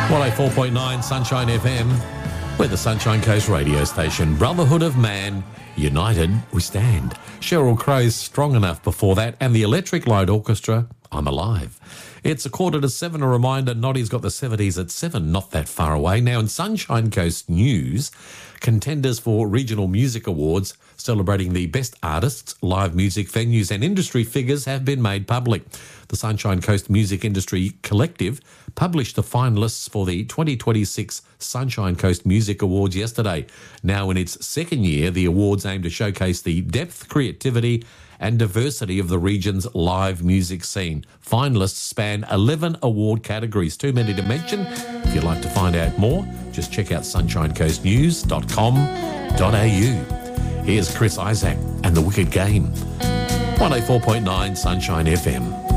104.9 Sunshine FM. We're the Sunshine Coast radio station. Brotherhood of Man, united we stand. Sheryl Crow's Strong Enough before that, and the Electric Light Orchestra, I'm Alive. It's 6:45, a reminder Noddy's got the 70s at 7, not that far away. Now in Sunshine Coast news, contenders for regional music awards celebrating the best artists, live music venues and industry figures have been made public. The Sunshine Coast Music Industry Collective published the finalists for the 2026 Sunshine Coast Music Awards yesterday. Now in its second year, the awards aim to showcase the depth, creativity and diversity of the region's live music scene. Finalists span 11 award categories, too many to mention. If you'd like to find out more, just check out sunshinecoastnews.com.au. Here's Chris Isaak and The Wicked Game. 104.9 Sunshine FM.